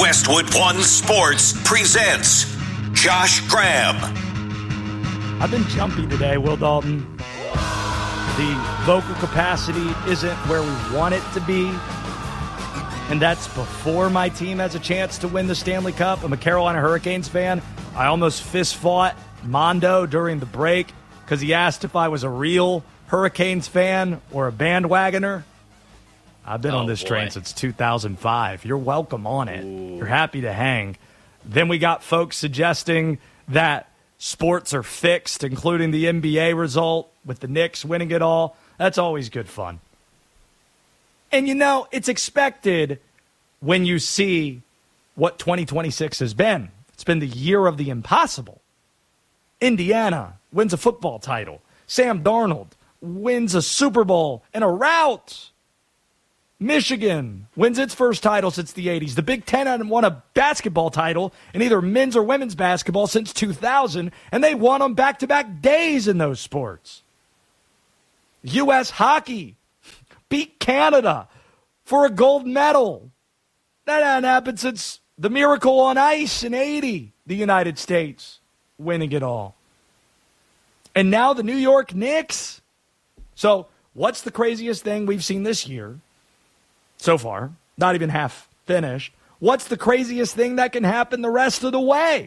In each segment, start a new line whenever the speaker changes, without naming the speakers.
Westwood One Sports presents Josh Graham.
I've been jumpy today, Will Dalton. The vocal capacity isn't where we want it to be. And that's before my team has a chance to win the Stanley Cup. I'm a Carolina Hurricanes fan. I almost fist-fought Mondo during the break because he asked if I was a real Hurricanes fan or a bandwagoner. I've been on this train since 2005. You're welcome on it. Ooh. You're happy to hang. Then we got folks suggesting that sports are fixed, including the NBA result with the Knicks winning it all. That's always good fun. And, you know, it's expected when you see what 2026 has been. It's been the year of the impossible. Indiana wins a football title. Sam Darnold wins a Super Bowl in a rout. Michigan wins its first title since the 80s. The Big Ten hadn't won a basketball title in either men's or women's basketball since 2000, and they won on back-to-back days in those sports. U.S. hockey beat Canada for a gold medal. That hadn't happened since the Miracle on Ice in 80, the United States winning it all. And now the New York Knicks. So what's the craziest thing we've seen this year so far? Not even half finished. What's the craziest thing that can happen the rest of the way?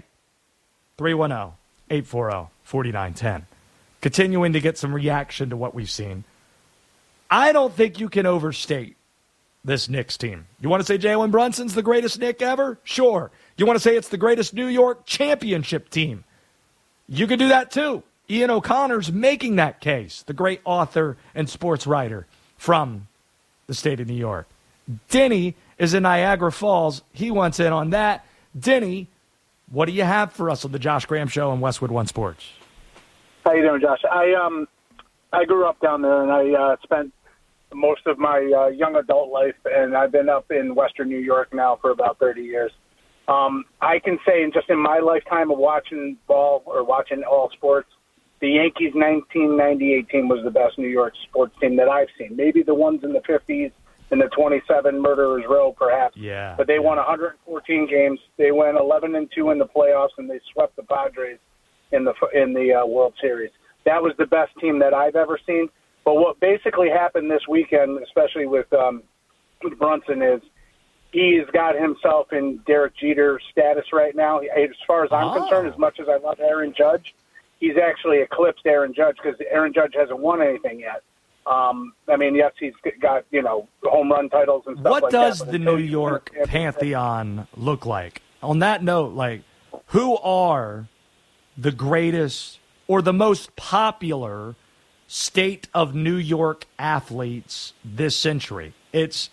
310-840-4910. Continuing to get some reaction to what we've seen. I don't think you can overstate this Knicks team. You want to say Jalen Brunson's the greatest Knick ever? Sure. You want to say it's the greatest New York championship team? You can do that too. Ian O'Connor's making that case, the great author and sports writer from the state of New York. Denny is in Niagara Falls. He wants in on that. Denny, what do you have for us on the Josh Graham Show on Westwood One Sports?
How you doing, Josh? I grew up down there, and I spent most of my young adult life, and I've been up in Western New York now for about 30 years. I can say, just in my lifetime of watching ball or watching all sports, the Yankees' 1998 team was the best New York sports team that I've seen. Maybe the ones in the 50s and the 27 Murderers Row, perhaps.
Yeah.
But they won 114 games. They went 11-2 in the playoffs, and they swept the Padres in the World Series. That was the best team that I've ever seen. But what basically happened this weekend, especially with Brunson, is he's got himself in Derek Jeter status right now. As far as I'm concerned, as much as I love Aaron Judge, he's actually eclipsed Aaron Judge because Aaron Judge hasn't won anything yet. I mean, yes, he's got, home run titles and stuff like that.
What does the New York Pantheon look like? On that note, who are the greatest or the most popular state of New York athletes this century? Is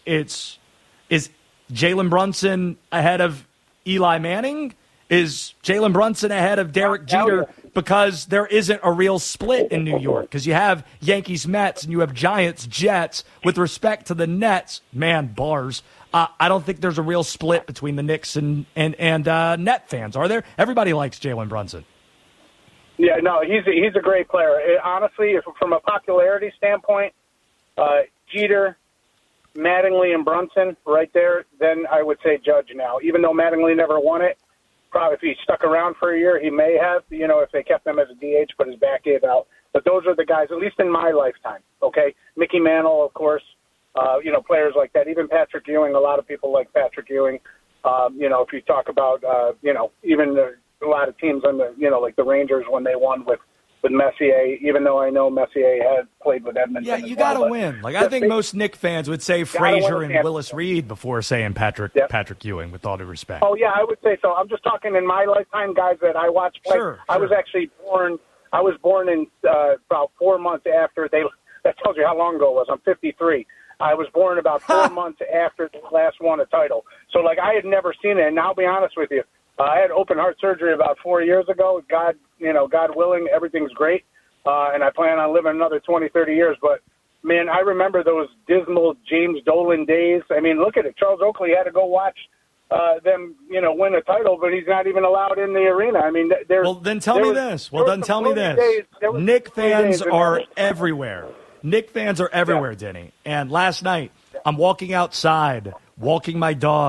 Jalen Brunson ahead of Eli Manning? Is Jalen Brunson ahead of Derek Jeter? Because there isn't a real split in New York. Because you have Yankees, Mets, and you have Giants, Jets. With respect to the Nets, bars. I don't think there's a real split between the Knicks and Net fans, are there? Everybody likes Jalen Brunson.
Yeah, no, he's a great player. Honestly, from a popularity standpoint, Jeter, Mattingly, and Brunson right there, then I would say Judge now. Even though Mattingly never won it, probably if he stuck around for a year, he may have, if they kept him as a DH, but his back gave out. But those are the guys, at least in my lifetime, okay? Mickey Mantle, of course, players like that. Even Patrick Ewing, a lot of people like Patrick Ewing. If you talk about, even a lot of teams on the, like the Rangers when they won with Messier, even though I know Messier had played with Edmonton.
Yeah, you got to win. I think most Knick fans would say Frazier and Willis Reed before saying Patrick Ewing, with all due respect.
Oh, yeah, I would say so. I'm just talking in my lifetime, guys that I watched play.
Sure.
I was actually born in about 4 months after that tells you how long ago it was. I'm 53. I was born about 4 months after the last won a title. So, I had never seen it. And I'll be honest with you. I had open heart surgery about 4 years ago. God willing, everything's great. And I plan on living another 20, 30 years. But, man, I remember those dismal James Dolan days. I mean, look at it. Charles Oakley had to go watch them, win a title, but he's not even allowed in the arena. I mean,
then tell me this. Knick fans are everywhere. Knick fans are everywhere, Denny. And last night, I'm walking outside, walking my dog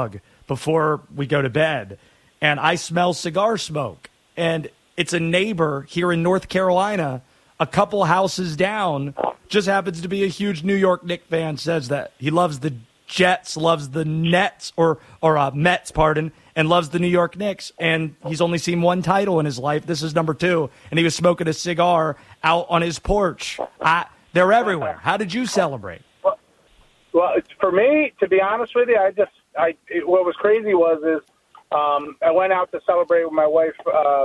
before we go to bed, and I smell cigar smoke. And it's a neighbor here in North Carolina, a couple houses down, just happens to be a huge New York Knicks fan, says that he loves the Jets, loves the Nets, or Mets, pardon, and loves the New York Knicks. And he's only seen one title in his life. This is number 2. And he was smoking a cigar out on his porch. They're everywhere. How did you celebrate?
Well, for me, to be honest with you, what was crazy is I went out to celebrate with my wife,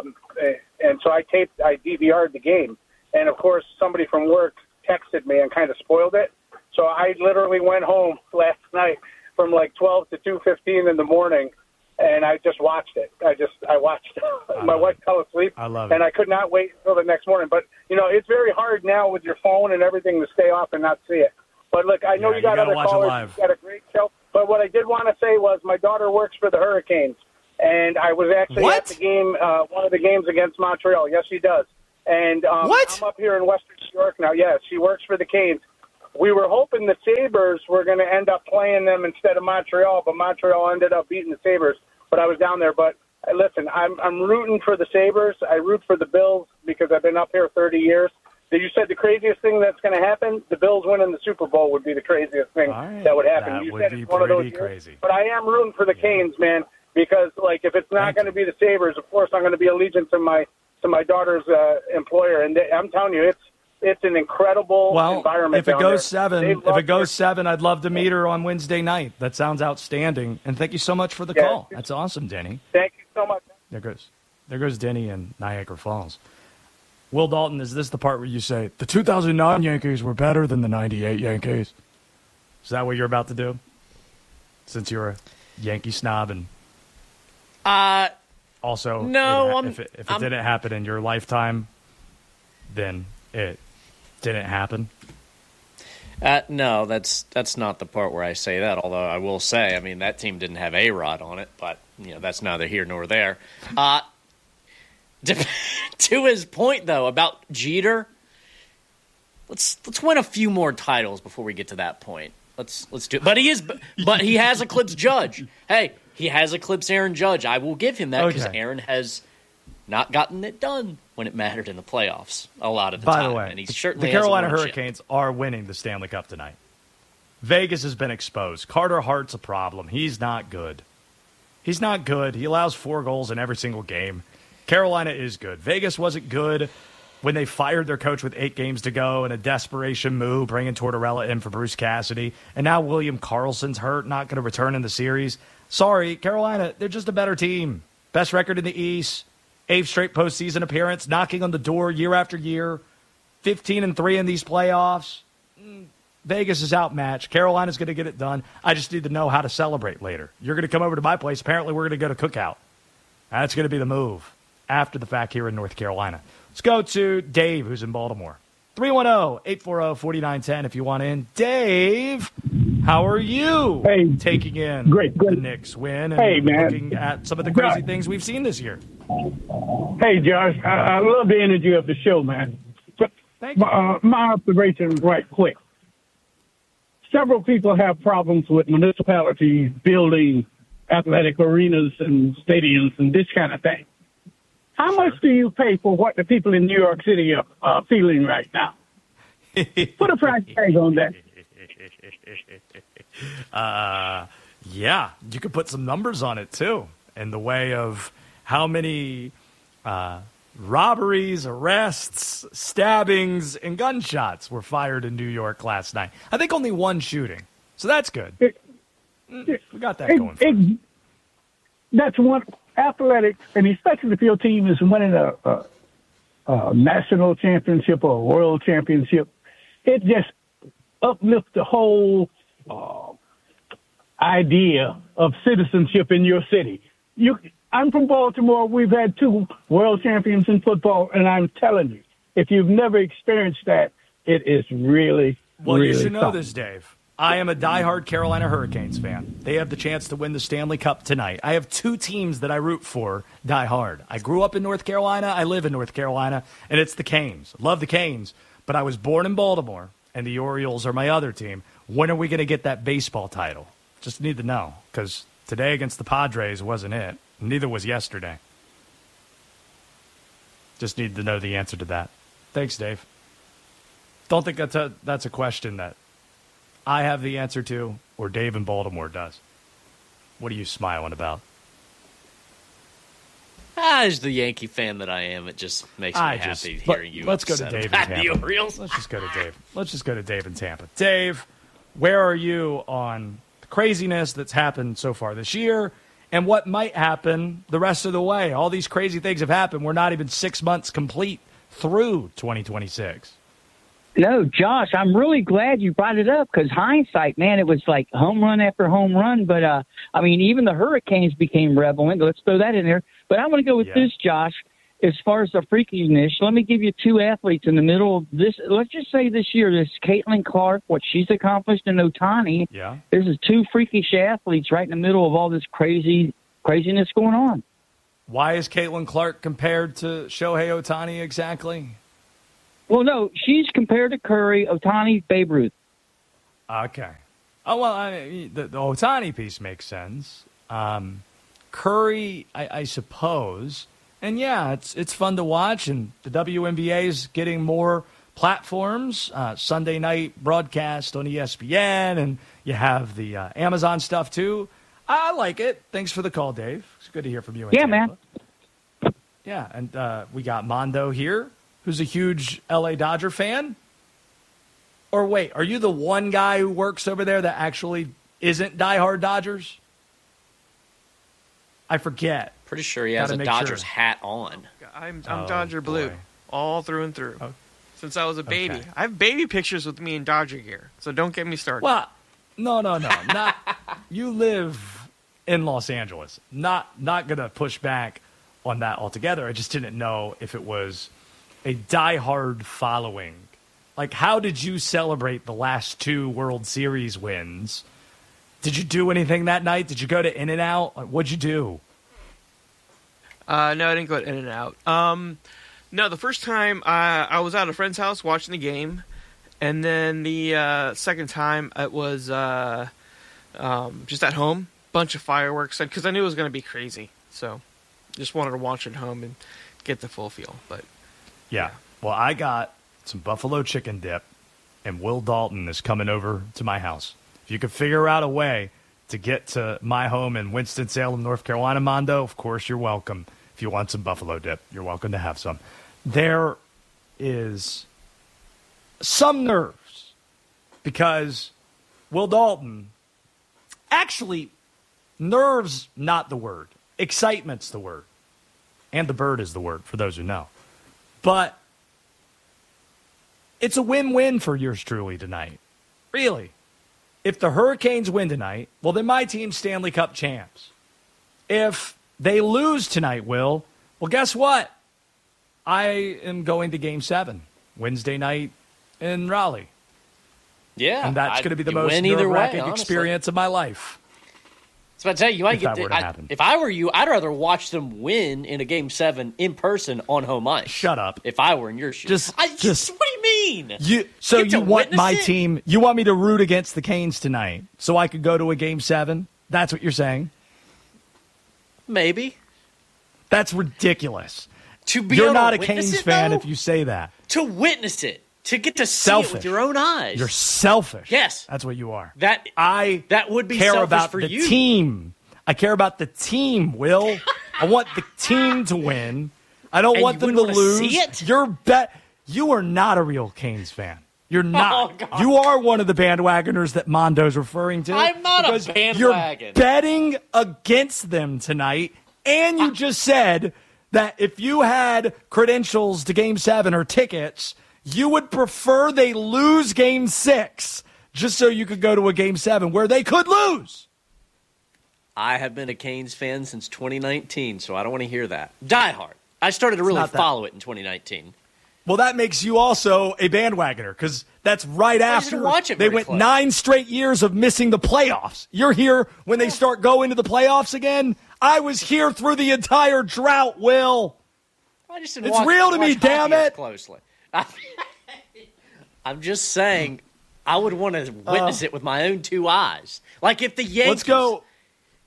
and so I DVR'd the game. And, of course, somebody from work texted me and kind of spoiled it. So I literally went home last night from like 12 to 2:15 in the morning, and I just watched it. I watched it. My wife fell asleep, and I could not wait until the next morning. But, it's very hard now with your phone and everything to stay off and not see it. But, look, I know you got other callers. You got a great show. But what I did want to say was my daughter works for the Hurricanes, and I was actually at the game, one of the games against Montreal. Yes, she does. And I'm up here in Western New York now. Yeah, she works for the Canes. We were hoping the Sabres were going to end up playing them instead of Montreal, but Montreal ended up beating the Sabres. But I was down there. But listen, I'm rooting for the Sabres. I root for the Bills because I've been up here 30 years. You said the craziest thing that's going to happen, the Bills winning the Super Bowl would be the craziest thing that would happen. You said it's one of those crazy. But I am rooting for the Canes, man, because like if it's not going to be the Sabres, of course I'm going to be allegiant to my daughter's employer, and I'm telling you, it's an incredible environment.
If it goes 7, I'd love to meet her on Wednesday night. That sounds outstanding. And thank you so much for the call. That's awesome, Denny.
Thank you so much.
There goes Denny in Niagara Falls. Will Dalton, is this the part where you say the 2009 Yankees were better than the 98 Yankees? Is that what you're about to do? Since you're a Yankee snob and also,
no,
if it didn't happen in your lifetime, then it didn't happen.
No, that's not the part where I say that. Although I will say, I mean, that team didn't have A-Rod on it, but that's neither here nor there. To his point though about Jeter, let's win a few more titles before we get to that point. Let's do it. But he has eclipsed Judge. Hey, he has eclipsed Aaron Judge. I will give him that because Aaron has not gotten it done when it mattered in the playoffs a lot of the time.
By the way,
and he certainly
the Carolina Hurricanes are winning the Stanley Cup tonight. Vegas has been exposed. Carter Hart's a problem. He's not good. He allows 4 goals in every single game. Carolina is good. Vegas wasn't good when they fired their coach with 8 games to go in a desperation move, bringing Tortorella in for Bruce Cassidy. And now William Karlsson's hurt, not going to return in the series. Sorry, Carolina, they're just a better team. Best record in the East, 8th straight postseason appearance, knocking on the door year after year, 15-3 in these playoffs. Vegas is outmatched. Carolina's going to get it done. I just need to know how to celebrate later. You're going to come over to my place. Apparently, we're going to go to Cookout. That's going to be the move after the fact here in North Carolina. Let's go to Dave, who's in Baltimore. 310-840-4910 if you want in. Dave, how are you taking in the Knicks win and looking at some of the crazy things we've seen this year?
Hey, Josh, I love the energy of the show, man.
Thank you.
My observation right quick. Several people have problems with municipalities building athletic arenas and stadiums and this kind of thing. How much do you pay for what the people in New York City are feeling right now? Put a price tag on that.
Yeah, you could put some numbers on it, too, in the way of how many robberies, arrests, stabbings, and gunshots were fired in New York last night. I think only one shooting, so that's good. We got that going.
That's one. Athletics, and especially if your team is winning a national championship or a world championship, it just uplifts the whole idea of citizenship in your city. I'm from Baltimore. We've had 2 world champions in football, and I'm telling you, if you've never experienced that, it is really, really
you should know
something.
this, Dave. I am a diehard Carolina Hurricanes fan. They have the chance to win the Stanley Cup tonight. I have 2 teams that I root for diehard. I grew up in North Carolina. I live in North Carolina, and it's the Canes. Love the Canes, but I was born in Baltimore, and the Orioles are my other team. When are we going to get that baseball title? Just need to know, because Today against the Padres wasn't it. Neither was yesterday. Just need to know the answer to that. Thanks, Dave. Don't think that's a question that I have the answer to or Dave in Baltimore does. What are you smiling about?
As the Yankee fan that I am, it just makes me happy hearing you.
Let's go to Dave in Tampa. Let's just go to Dave. Let's just go to Dave in Tampa. Dave, where are you on the craziness that's happened so far this year and what might happen the rest of the way? All these crazy things have happened. We're not even 6 months complete through 2026.
No, Josh, I'm really glad you brought it up because hindsight, man, it was like home run after home run. But, I mean, even the Hurricanes became relevant. Let's throw that in there. But I want to go with this, Josh. As far as the freakiness, let me give you two athletes in the middle of this. Let's just say this year, this Caitlin Clark, what she's accomplished, and Ohtani.
Yeah.
This is two freakish athletes right in the middle of all this craziness going on.
Why is Caitlin Clark compared to Shohei Ohtani exactly?
Well, no, she's compared to Curry, Ohtani, Babe Ruth.
Okay. Oh, well, I mean, the Ohtani piece makes sense. Curry, I suppose. And, yeah, it's fun to watch, and the WNBA is getting more platforms, Sunday night broadcast on ESPN, and you have the Amazon stuff, too. I like it. Thanks for the call, Dave. It's good to hear from you.
Yeah, man.
Yeah, and we got Mondo here, who's a huge L.A. Dodger fan. Or wait, are you the one guy who works over there that actually isn't diehard Dodgers? I forget.
Pretty sure he has a Dodgers hat on.
I'm Dodger blue, all through and through.
Oh.
Since I was a baby.
Okay.
I have baby pictures with me in Dodger gear, so don't get me started.
Well, no. Not you live in Los Angeles. Not going to push back on that altogether. I just didn't know if it was a diehard following. Like, how did you celebrate the last two World Series wins? Did you do anything that night? Did you go to In-N-Out? What'd you do?
No, I didn't go to In-N-Out. No, the first time I was at a friend's house watching the game, and then the second time it was just at home, bunch of fireworks, because I knew it was going to be crazy. So just wanted to watch at home and get the full feel. But
yeah. Well, I got some buffalo chicken dip, and Will Dalton is coming over to my house. If you could figure out a way to get to my home in Winston-Salem, North Carolina, Mondo, of course you're welcome. If you want some buffalo dip, you're welcome to have some. There is some nerves because Will Dalton, actually, nerves not the word. Excitement's the word. And the bird is the word, for those who know. But it's a win-win for yours truly tonight. Really. If the Hurricanes win tonight, well, then my team's Stanley Cup champs. If they lose tonight, well, guess what? I am going to Game 7, Wednesday night in Raleigh.
Yeah.
And that's going to be the most nerve-wracking experience of my life.
So I tell you, if I were you, I'd rather watch them win in a Game 7 in person on home ice.
Shut up.
If I were in your shoes. What do you mean?
You want my team? You want me to root against the Canes tonight so I could go to a Game 7? That's what you're saying?
Maybe.
That's ridiculous.
You're
not a Canes fan if you say that.
To witness it. To get to see it with your own eyes.
You're selfish.
Yes.
That's what you are.
That would be
care
selfish
about
for
the
you.
Team. I care about the team, Will. I want the team to win. I don't want them to lose.
See it?
You are not a real Canes fan. You're not. Oh, you are one of the bandwagoners that Mondo's referring to.
I'm not a bandwagon.
You're betting against them tonight, and you just said that if you had credentials to Game 7 or tickets, you would prefer they lose Game 6 just so you could go to a Game 7 where they could lose.
I have been a Canes fan since 2019, so I don't want to hear that. Die hard. I started to really follow it in 2019.
Well, that makes you also a bandwagoner because that's right after they went 9 straight years of missing the playoffs. You're here when they start going to the playoffs again. I was here through the entire drought, Will.
I just didn't
it's real to me, damn it.
Closely. I'm just saying I would want to witness it with my own two eyes. Like if the Yankees...
Let's go.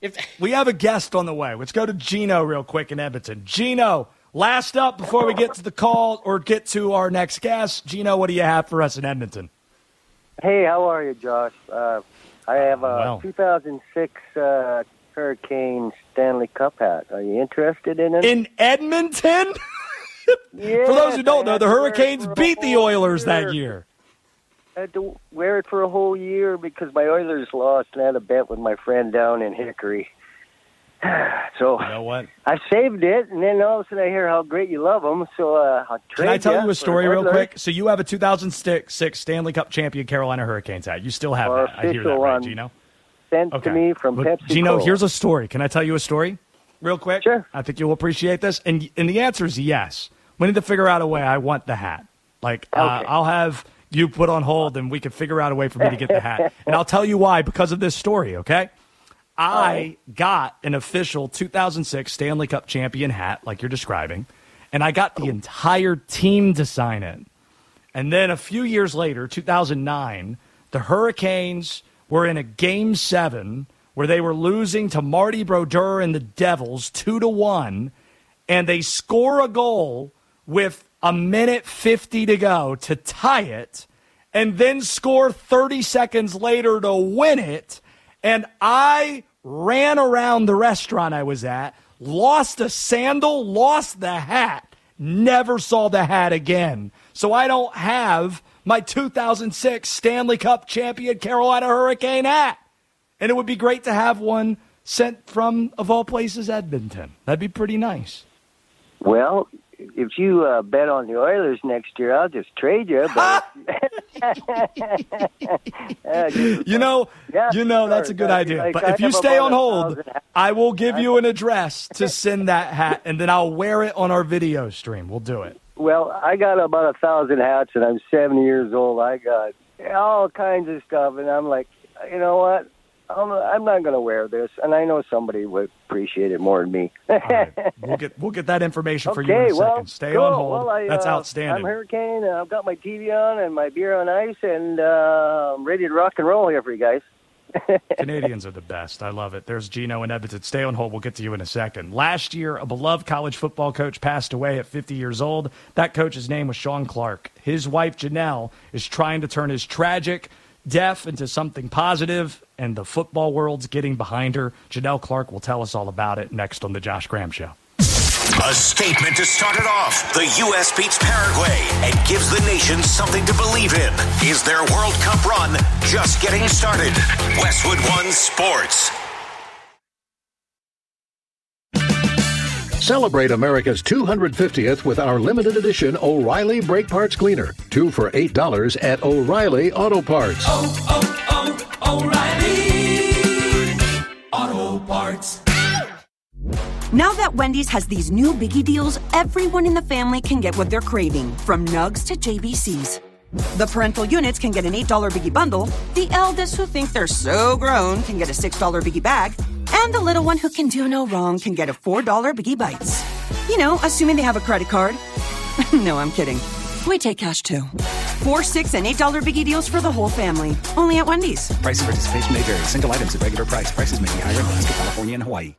We have a guest on the way. Let's go to Gino real quick in Edmonton. Gino, last up before we get to the call or get to our next guest. Gino, what do you have for us in Edmonton?
Hey, how are you, Josh? I have a 2006 Hurricane Stanley Cup hat. Are you interested in it?
In Edmonton?
Yeah.
For those who don't know, the Hurricanes beat the Oilers that year.
I had to wear it for a whole year because my Oilers lost, and I had a bet with my friend down in Hickory. So
you know what?
I saved it, and then all of a sudden I hear how great you love them. So I'll trade.
Can I tell you a story real
Oilers.
quick? So you have a 2006 Stanley Cup champion Carolina Hurricanes hat. You still have that. I hear that, right, Gino?
Sent to me from Pepsi.
Gino, here's a story. Can I tell you a story real quick?
Sure.
I think you'll appreciate this. And the answer is yes. We need to figure out a way. I want the hat. Like,
Okay.
I'll have you put on hold, and we can figure out a way for me to get the hat. And I'll tell you why, because of this story, okay? I got an official 2006 Stanley Cup champion hat, like you're describing, and I got the entire team to sign it. And then a few years later, 2009, the Hurricanes were in a Game 7 where they were losing to Marty Brodeur and the Devils 2-1, and they score a goal with a minute 50 to go to tie it, and then score 30 seconds later to win it. And I ran around the restaurant I was at, lost a sandal, lost the hat, never saw the hat again. So I don't have my 2006 Stanley Cup champion Carolina Hurricane hat. And it would be great to have one sent from, of all places, Edmonton. That'd be pretty nice.
Well, if you bet on the Oilers next year, I'll just trade you. But
you know, that's a good idea. But if you stay on hold, I will give you an address to send that hat, and then I'll wear it on our video stream. We'll do it.
Well, I got about 1,000 hats, and I'm 70 years old. I got all kinds of stuff, and I'm like, you know what? I'm not going to wear this, and I know somebody would appreciate it more than me.
All right. We'll get that information for you in a second. Stay on hold.
Well,
that's outstanding.
I'm Hurricane, and I've got my TV on and my beer on ice, and I'm ready to rock and roll here for you guys.
Canadians are the best. I love it. There's Gino in Edmonton. Stay on hold. We'll get to you in a second. Last year, a beloved college football coach passed away at 50 years old. That coach's name was Sean Clark. His wife, Janelle, is trying to turn his tragic death into something positive, and the football world's getting behind her. Janelle Clark will tell us all about it next on The Josh Graham Show.
A statement to start it off. The U.S. beats Paraguay and gives the nation something to believe in. Is their World Cup run just getting started? Westwood One Sports.
Celebrate America's 250th with our limited edition O'Reilly Brake Parts Cleaner. 2 for $8 at O'Reilly Auto Parts.
O'Reilly Auto Parts.
Now that Wendy's has these new biggie deals, everyone in the family can get what they're craving, from nugs to JBCs. The parental units can get an $8 biggie bundle, the eldest who think they're so grown can get a $6 biggie bag, and the little one who can do no wrong can get a $4 biggie bites. You know, assuming they have a credit card. No, I'm kidding. We take cash too. 4, 6, and $8 biggie deals for the whole family. Only at Wendy's.
Price and participation may vary. Single items at regular price. Prices may be higher in Alaska, California, and Hawaii.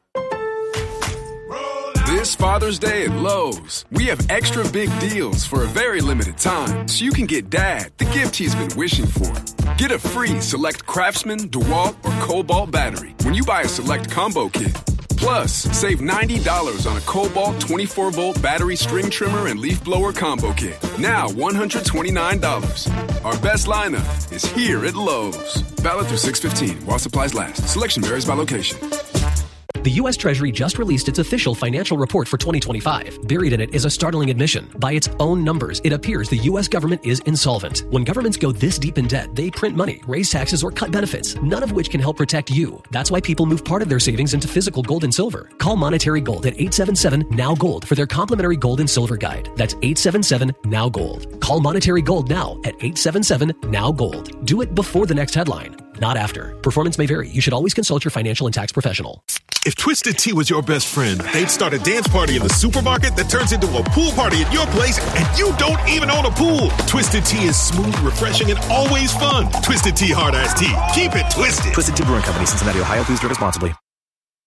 This Father's Day at Lowe's, we have extra big deals for a very limited time, so you can get Dad the gift he's been wishing for. Get a free Select Craftsman, DeWalt, or Cobalt battery when you buy a Select Combo Kit. Plus, save $90 on a Cobalt 24-volt battery string trimmer and leaf blower combo kit. Now $129. Our best lineup is here at Lowe's. Valid through 6/15 while supplies last. Selection varies by location.
The U.S. Treasury just released its official financial report for 2025. Buried in it is a startling admission. By its own numbers, it appears the U.S. government is insolvent. When governments go this deep in debt, they print money, raise taxes, or cut benefits, none of which can help protect you. That's why people move part of their savings into physical gold and silver. Call Monetary Gold at 877-NOW-GOLD for their complimentary gold and silver guide. That's 877-NOW-GOLD. Call Monetary Gold now at 877-NOW-GOLD. Do it before the next headline, not after. Performance may vary. You should always consult your financial and tax professional.
If Twisted Tea was your best friend, they'd start a dance party in the supermarket that turns into a pool party at your place, and you don't even own a pool. Twisted Tea is smooth, refreshing, and always fun. Twisted Tea Hard Iced Tea. Keep it twisted.
Twisted Tea Brewing Company, Cincinnati, Ohio. Please drink responsibly.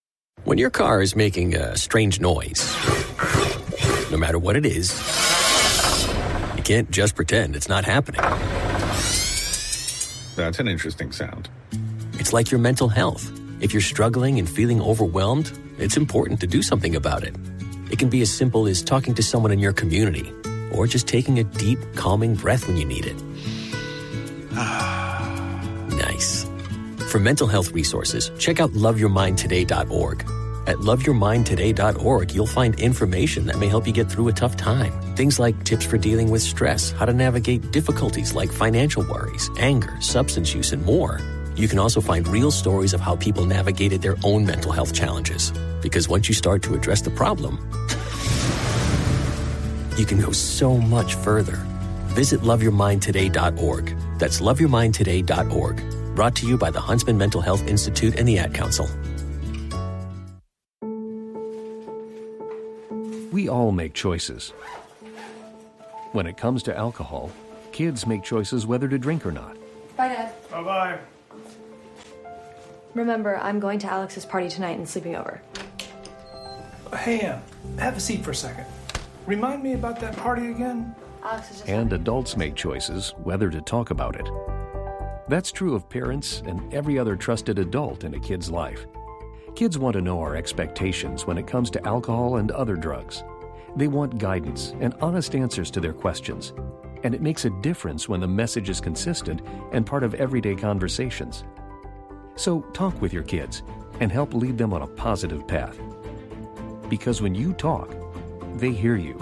When your car is making a strange noise, no matter what it is, you can't just pretend it's not happening.
That's an interesting sound.
It's like your mental health. If you're struggling and feeling overwhelmed, it's important to do something about it. It can be as simple as talking to someone in your community, or just taking a deep, calming breath when you need it. Nice. For mental health resources, check out loveyourmindtoday.org. At loveyourmindtoday.org, you'll find information that may help you get through a tough time. Things like tips for dealing with stress, how to navigate difficulties like financial worries, anger, substance use, and more. You can also find real stories of how people navigated their own mental health challenges. Because once you start to address the problem, you can go so much further. Visit loveyourmindtoday.org. That's loveyourmindtoday.org. Brought to you by the Huntsman Mental Health Institute and the Ad Council.
We all make choices. When it comes to alcohol, kids make choices whether to drink or not.
Bye, Dad.
Bye-bye.
Remember, I'm going to Alex's party tonight and sleeping over.
Hey, have a seat for a second. Remind me about that party again?
Alex is just...
And adults make choices whether to talk about it. That's true of parents and every other trusted adult in a kid's life. Kids want to know our expectations when it comes to alcohol and other drugs. They want guidance and honest answers to their questions. And it makes a difference when the message is consistent and part of everyday conversations. So talk with your kids and help lead them on a positive path. Because when you talk, they hear you.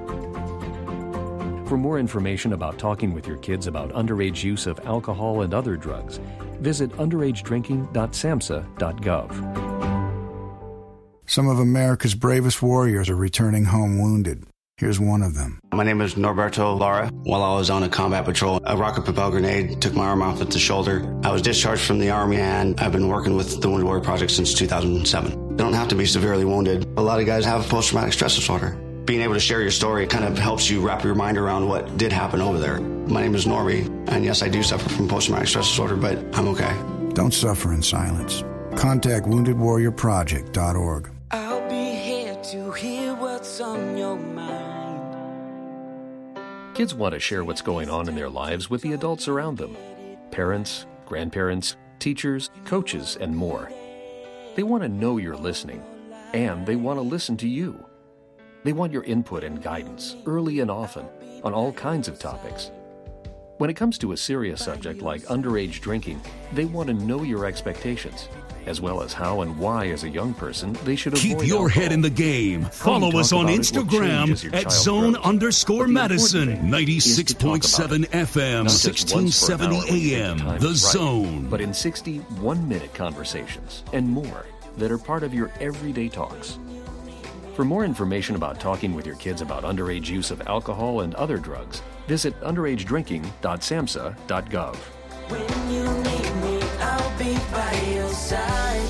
For more information about talking with your kids about underage use of alcohol and other drugs, visit underagedrinking.samhsa.gov.
Some of America's bravest warriors are returning home wounded. Here's one of them.
My name is Norberto Lara. While I was on a combat patrol, a rocket-propelled grenade took my arm off at the shoulder. I was discharged from the Army, and I've been working with the Wounded Warrior Project since 2007. You don't have to be severely wounded. A lot of guys have post-traumatic stress disorder. Being able to share your story kind of helps you wrap your mind around what did happen over there. My name is Norby, and yes, I do suffer from post-traumatic stress disorder, but I'm okay.
Don't suffer in silence. Contact WoundedWarriorProject.org.
I'll be here to hear what's on your mind.
Kids want to share what's going on in their lives with the adults around them. Parents, grandparents, teachers, coaches, and more. They want to know you're listening, and they want to listen to you. They want your input and guidance, early and often, on all kinds of topics. When it comes to a serious subject like underage drinking, they want to know your expectations, as well as how and why, as a young person, they should avoid
Keep your
alcohol.
head in the game. Follow us on Instagram at zone_Madison, 96.7 FM, 1670 AM. The Zone.
But in 60 one-minute conversations and more that are part of your everyday talks. For more information about talking with your kids about underage use of alcohol and other drugs, visit underagedrinking.samhsa.gov.
When you need me, I'll be by your side.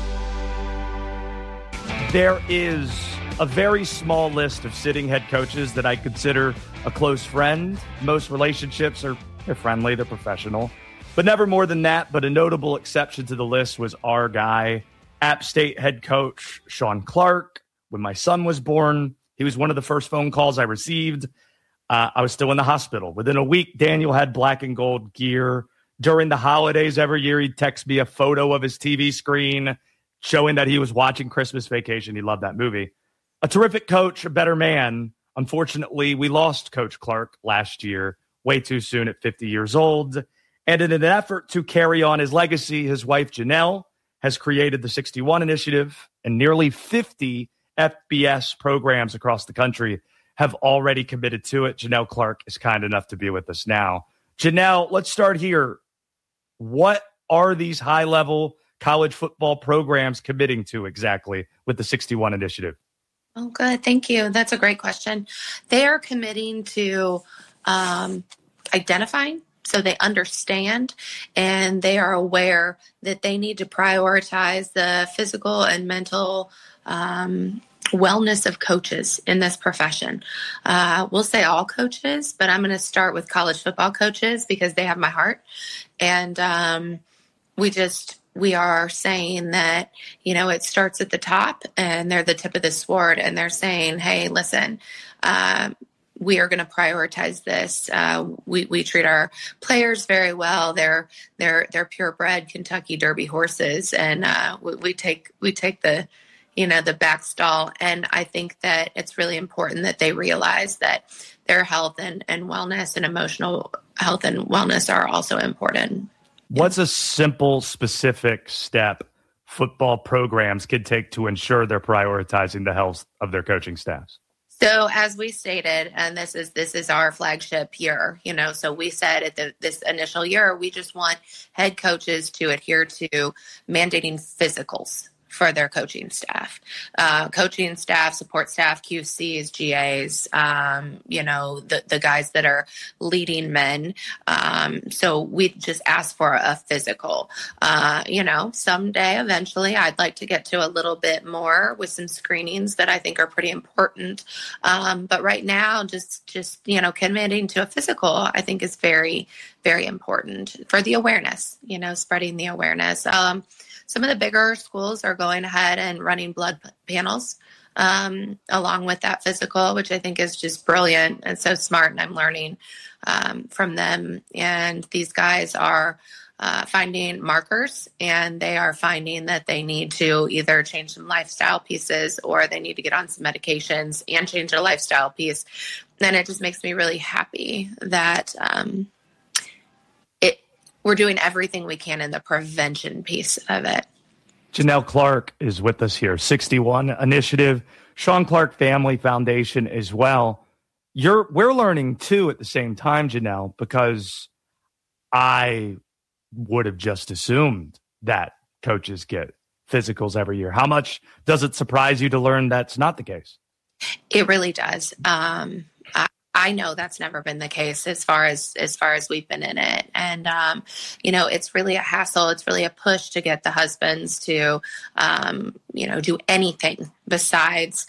There is a very small list of sitting head coaches that I consider a close friend. Most relationships they're friendly, they're professional, but never more than that. But a notable exception to the list was our guy, App State head coach Sean Clark. When my son was born, he was one of the first phone calls I received. I was still in the hospital. Within a week, Daniel had black and gold gear. During the holidays every year, he'd text me a photo of his TV screen showing that he was watching Christmas Vacation. He loved that movie. A terrific coach, a better man. Unfortunately, we lost Coach Clark last year, way too soon at 50 years old. And in an effort to carry on his legacy, his wife, Janelle, has created the 61 Initiative, and nearly 50 FBS programs across the country have already committed to it. Janelle Clark is kind enough to be with us now. Janelle, let's start here. What are these high-level college football programs committing to exactly with the 61 Initiative?
Oh, good. Thank you. That's a great question. They are committing to identifying, so they understand and they are aware that they need to prioritize the physical and mental wellness of coaches in this profession. We'll say all coaches, but I'm going to start with college football coaches because they have my heart. And we just we are saying that, it starts at the top and they're the tip of the sword, and they're saying, hey, listen, we are going to prioritize this. We treat our players very well. They're purebred Kentucky Derby horses, and we take the the back stall. And I think that it's really important that they realize that their health and wellness and emotional health and wellness are also important.
What's a simple, specific step football programs could take to ensure they're prioritizing the health of their coaching staffs?
So as we stated, and this is our flagship year, so we said at this initial year, we just want head coaches to adhere to mandating physicals for their coaching staff, support staff, QCs, GAs, the guys that are leading men. So we just ask for a physical. Someday, eventually, I'd like to get to a little bit more with some screenings that I think are pretty important. But right now, just committing to a physical, I think is very, very important for the awareness, spreading the awareness. Some of the bigger schools are going ahead and running blood panels along with that physical, which I think is just brilliant and so smart. And I'm learning from them. And these guys are finding markers, and they are finding that they need to either change some lifestyle pieces or they need to get on some medications and change their lifestyle piece. And it just makes me really happy that we're doing everything we can in the prevention piece of it.
Janelle Clark is with us here. 61 Initiative, Sean Clark Family Foundation as well. We're learning too at the same time, Janelle, because I would have just assumed that coaches get physicals every year. How much does it surprise you to learn that's not the case?
It really does. I know that's never been the case as far as we've been in it. And, it's really a hassle. It's really a push to get the husbands to, do anything besides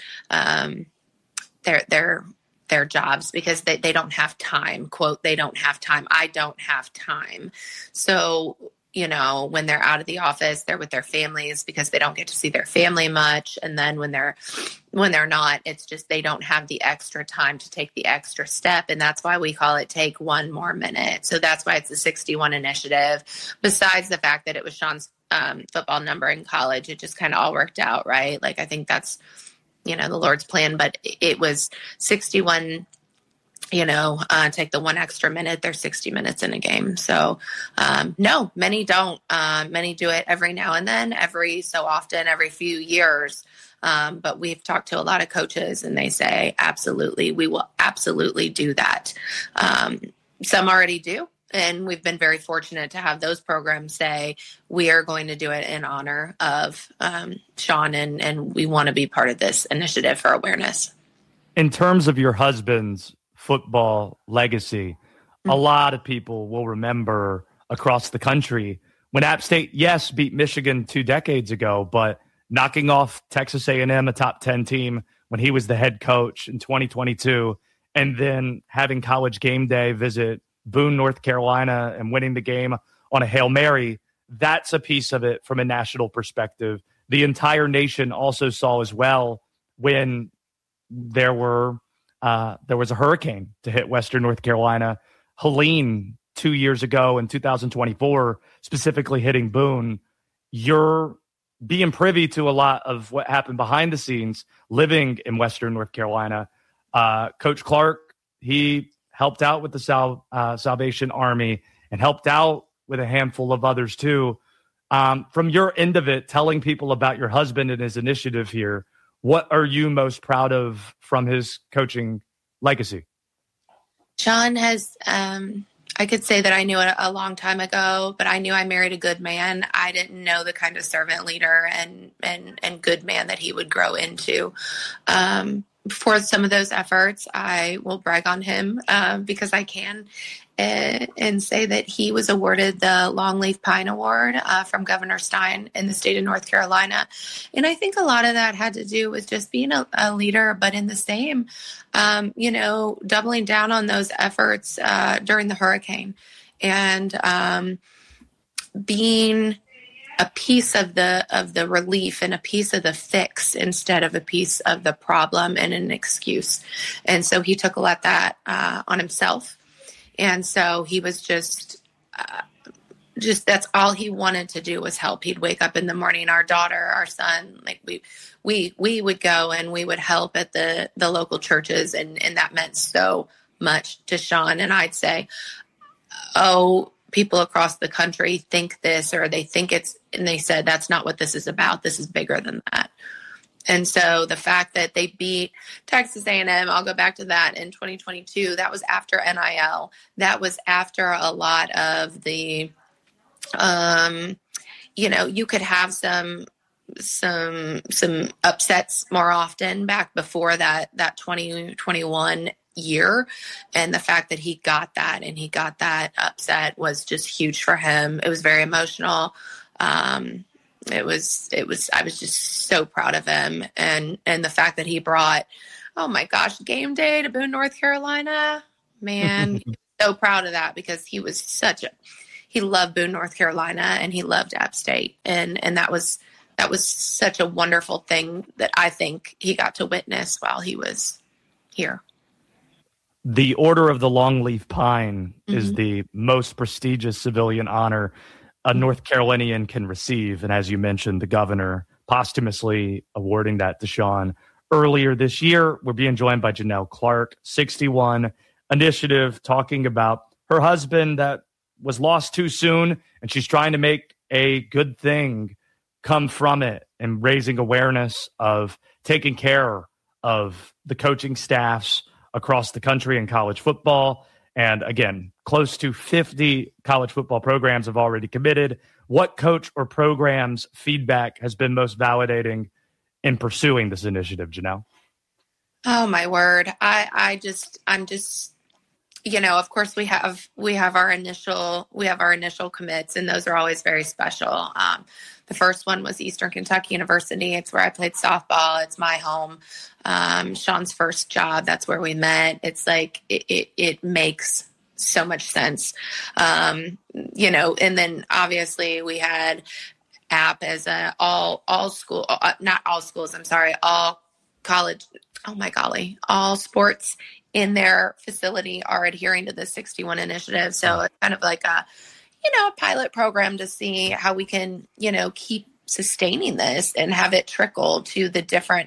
their jobs, because they don't have time. Quote, they don't have time. I don't have time. So, when they're out of the office, they're with their families because they don't get to see their family much. And then when they're not, it's just they don't have the extra time to take the extra step. And that's why we call it Take One More Minute. So that's why it's the 61 Initiative. Besides the fact that it was Sean's football number in college, it just kind of all worked out, right? Like, I think that's, the Lord's plan, but it was 61 take the one extra minute. There's 60 minutes in a game. So, no, many don't. Many do it every now and then, every so often, every few years. But we've talked to a lot of coaches and they say, absolutely, we will absolutely do that. Some already do. And we've been very fortunate to have those programs say, we are going to do it in honor of Sean, and we want to be part of this initiative for awareness.
In terms of your husband's football legacy, a lot of people will remember across the country when App State, yes, beat Michigan 2 decades ago, but knocking off Texas A&M, a top 10 team, when he was the head coach in 2022, and then having College Game Day visit Boone, North Carolina, and winning the game on a Hail Mary. That's a piece of it from a national perspective. The entire nation also saw as well when there was a hurricane to hit Western North Carolina. Helene 2 years ago in 2024, specifically hitting Boone. You're being privy to a lot of what happened behind the scenes, living in Western North Carolina. Coach Clark, he helped out with the Salvation Army and helped out with a handful of others too. From your end of it, telling people about your husband and his initiative here, what are you most proud of from his coaching legacy?
Sean has, I could say that I knew it a long time ago, but I knew I married a good man. I didn't know the kind of servant leader and good man that he would grow into. For some of those efforts, I will brag on him because I can and say that he was awarded the Longleaf Pine Award from Governor Stein in the state of North Carolina. And I think a lot of that had to do with just being a leader, but in the same, doubling down on those efforts during the hurricane and being a piece of the relief and a piece of the fix instead of a piece of the problem and an excuse. And so he took a lot of that on himself. And so he was just that's all he wanted to do was help. He'd wake up in the morning, our daughter, our son, like we would go and we would help at the local churches. And that meant so much to Sean. And I'd say, people across the country think this, or they think it's, and they said, that's not what this is about. This is bigger than that. And so the fact that they beat Texas A&M, I'll go back to that in 2022, that was after NIL. That was after a lot of the, you could have some upsets more often back before that 2021 year. And the fact that he got that and he got that upset was just huge for him. It was very emotional. I was just so proud of him. And the fact that he brought, oh my gosh, game day to Boone, North Carolina, man, so proud of that because he was he loved Boone, North Carolina, and he loved App State. And that was such a wonderful thing that I think he got to witness while he was here.
The Order of the Longleaf Pine is the most prestigious civilian honor a North Carolinian can receive. And as you mentioned, the governor posthumously awarding that to Sean earlier this year. We're being joined by Janelle Clark, 61 Initiative, talking about her husband that was lost too soon. And she's trying to make a good thing come from it and raising awareness of taking care of the coaching staffs across the country in college football. And again, close to 50 college football programs have already committed. What coach or program's feedback has been most validating in pursuing this initiative, Janelle?
Oh my word. I'm just, of course we have our initial commits, and those are always very special. The first one was Eastern Kentucky University. It's where I played softball. It's my home. Sean's first job. That's where we met. It's like, it makes so much sense. And then obviously we had App as all college. Oh my golly, all sports in their facility are adhering to the 61 Initiative. So it's kind of like a pilot program to see how we can, keep sustaining this and have it trickle to the different,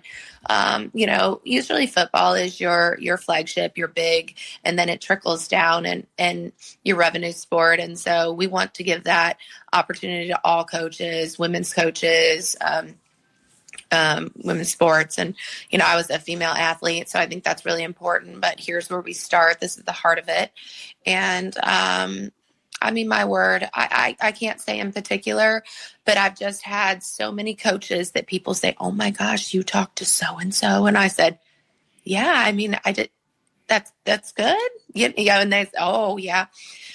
usually football is your flagship, your big, and then it trickles down and your revenue sport. And so we want to give that opportunity to all coaches, women's coaches, women's sports. And, I was a female athlete, so I think that's really important, but here's where we start. This is the heart of it. And, my word, I can't say in particular, but I've just had so many coaches that people say, oh my gosh, you talked to so-and-so. And I said, yeah, I did. That's good. Yeah. And they say, oh yeah.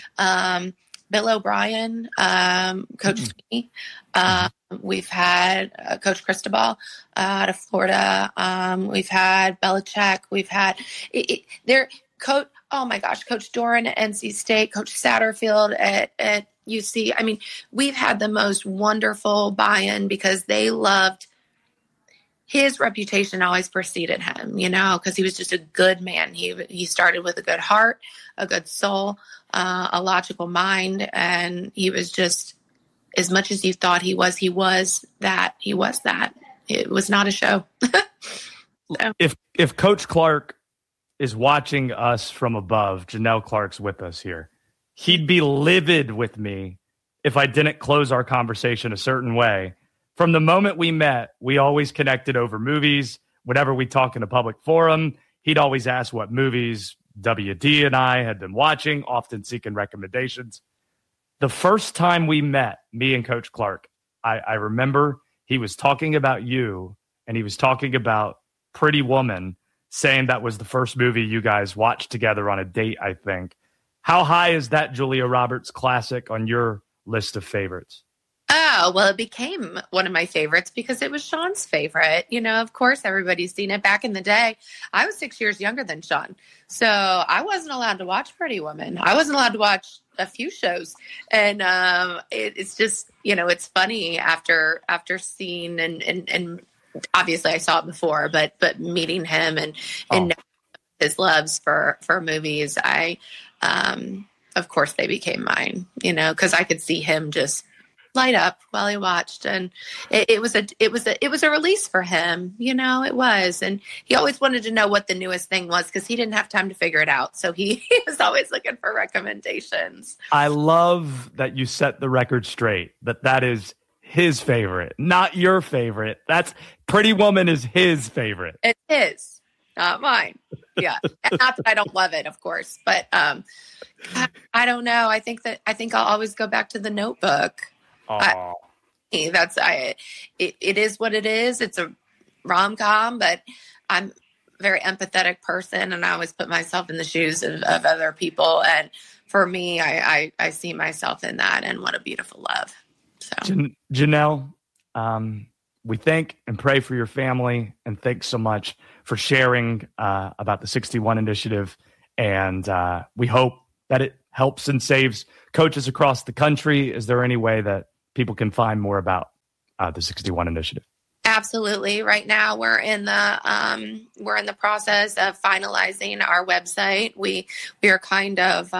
Bill O'Brien, Coach Sweeney. We've had Coach Cristobal out of Florida. We've had Belichick. We've had Coach. Oh my gosh, Coach Doran at NC State, Coach Satterfield at UC. We've had the most wonderful buy-in because they loved his reputation. Always preceded him, because he was just a good man. He started with a good heart, a good soul, a logical mind, and he was just, as much as you thought he was that. It was not a show. So.
If Coach Clark is watching us from above, Janelle Clark's with us here, he'd be livid with me if I didn't close our conversation a certain way. From the moment we met, we always connected over movies. Whenever we talk in a public forum, he'd always ask what movies WD and I had been watching, often seeking recommendations. The first time we met, me and Coach Clark, I remember he was talking about you, and he was talking about Pretty Woman, saying that was the first movie you guys watched together on a date, I think. How high is that Julia Roberts classic on your list of favorites?
Oh, Oh, well, it became one of my favorites because it was Sean's favorite. Of course, everybody's seen it. Back in the day, I was 6 years younger than Sean. So I wasn't allowed to watch Pretty Woman. I wasn't allowed to watch a few shows. And it's just, it's funny after seeing and obviously I saw it before, but meeting him and his loves for movies, of course they became mine, because I could see him just light up while he watched, and it was a release for him, it was, and he always wanted to know what the newest thing was because he didn't have time to figure it out, so he was always looking for recommendations.
I love that you set the record straight, that is his favorite, not your favorite. That's Pretty Woman is his favorite.
It's his, not mine. Yeah, and not that I don't love it, of course, but I don't know. I think I'll always go back to The Notebook. It is what it is. It's a rom-com, but I'm a very empathetic person, and I always put myself in the shoes of other people. And for me, I see myself in that, and what a beautiful love. So,
Janelle, we thank and pray for your family, and thanks so much for sharing about the 61 initiative. And we hope that it helps and saves coaches across the country. Is there any way that people can find more about the 61 initiative?
Absolutely. Right now, we're in the process of finalizing our website. We are kind of,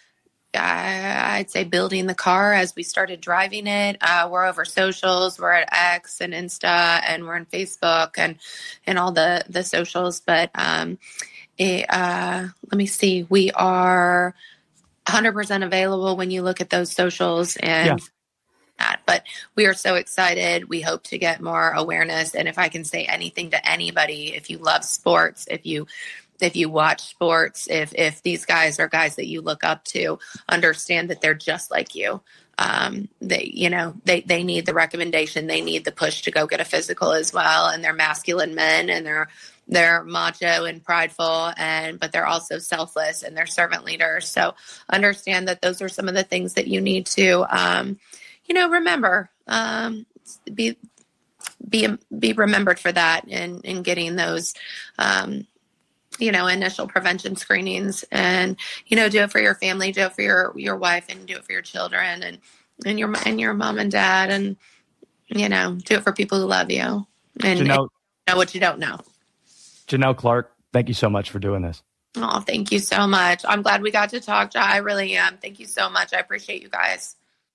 I'd say, building the car as we started driving it. We're over socials. We're at X and Insta, and we're on Facebook and all the socials. But let me see. We are 100% available when you look at those socials and. Yeah. But we are so excited. We hope to get more awareness. And if I can say anything to anybody, if you love sports, if you watch sports, if these guys are guys that you look up to, understand that they're just like you. They need the recommendation. They need the push to go get a physical as well. And they're masculine men, and they're macho and prideful, but they're also selfless, and they're servant leaders. So understand that those are some of the things that you need to, remember, be remembered for that, and getting those, initial prevention screenings, and, do it for your family, do it for your wife, and do it for your children and your mom and dad, and, do it for people who love you and know what you don't know.
Janelle Clark, thank you so much for doing this.
Oh, thank you so much. I'm glad we got to talk, Jai. I really am. Thank you so much. I appreciate you guys.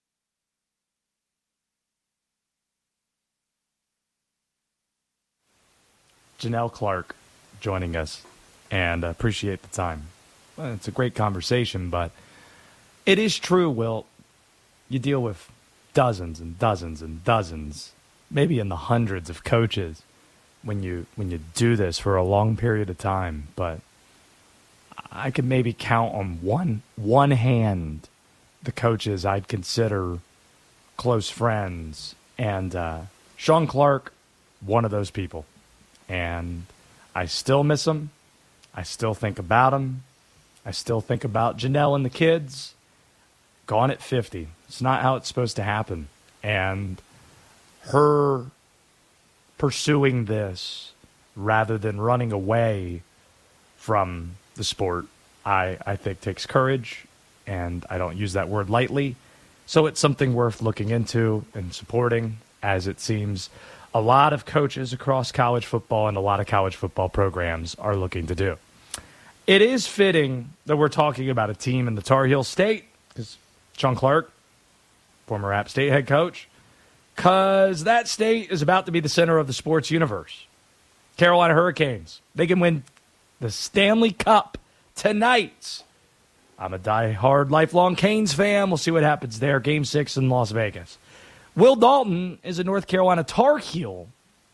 Janelle Clark joining us, and appreciate the time. Well, it's a great conversation, but it is true, Will. You deal with dozens and dozens and dozens, maybe in the hundreds of coaches when you do this for a long period of time. But I could maybe count on one hand the coaches I'd consider close friends, and Sean Clark, one of those people. And I still miss him. I still think about him. I still think about Janelle and the kids. Gone at 50. It's not how it's supposed to happen. And her pursuing this rather than running away from the sport, I think takes courage, and I don't use that word lightly. So it's something worth looking into and supporting, as it seems a lot of coaches across college football and a lot of college football programs are looking to do. It is fitting that we're talking about a team in the Tar Heel State, because Sean Clark, former App State head coach, because that state is about to be the center of the sports universe. Carolina Hurricanes, they can win the Stanley Cup tonight. I'm a diehard lifelong Canes fan. We'll see what happens there. Game 6 in Las Vegas. Will Dalton is a North Carolina Tar Heel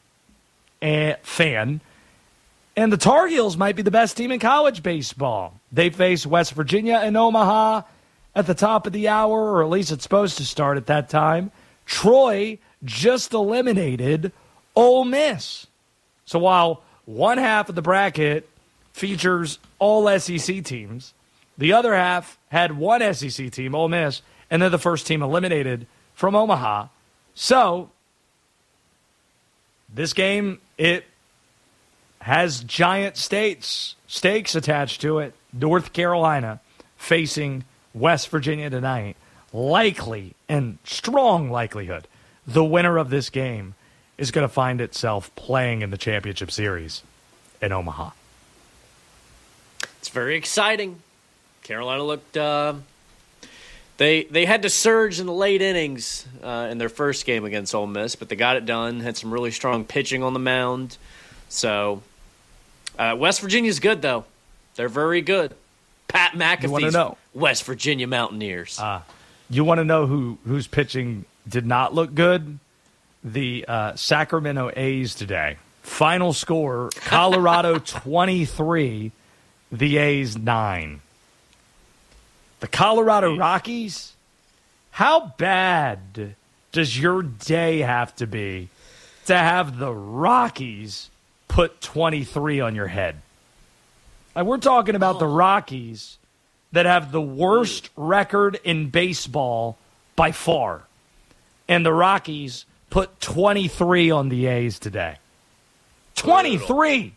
fan, and the Tar Heels might be the best team in college baseball. They face West Virginia in Omaha at the top of the hour, or at least it's supposed to start at that time. Troy just eliminated Ole Miss. So while one half of the bracket features all SEC teams, the other half had one SEC team, Ole Miss, and they're the first team eliminated from Omaha. So, this game, it has giant stakes attached to it. North Carolina facing West Virginia tonight. Likely, and strong likelihood, the winner of this game is going to find itself playing in the championship series in Omaha.
It's very exciting. Carolina looked... They had to surge in the late innings in their first game against Ole Miss, but they got it done. Had some really strong pitching on the mound. So, West Virginia's good, though. They're very good. Pat McAfee's West Virginia Mountaineers.
You want to know whose pitching did not look good? The Sacramento A's today. Final score, Colorado 23, the A's 9. The Colorado Rockies, how bad does your day have to be to have the Rockies put 23 on your head? Like, we're talking about the Rockies that have the worst record in baseball by far. And the Rockies put 23 on the A's today. 23!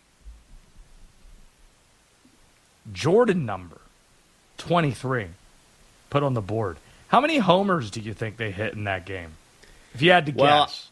Jordan number, 23, put on the board. How many homers do you think they hit in that game? If you had to guess.